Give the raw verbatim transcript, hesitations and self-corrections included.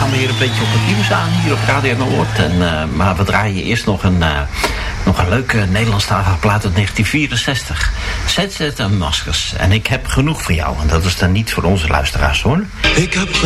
gaan weer een beetje op het nieuws aan hier op Radio Noord. En, uh, maar we draaien eerst nog een, uh, nog een leuke Nederlandstalige plaat uit negentien vierenzestig. Zet, zet en maskers. En ik heb genoeg voor jou. En dat is dan niet voor onze luisteraars hoor. Ik heb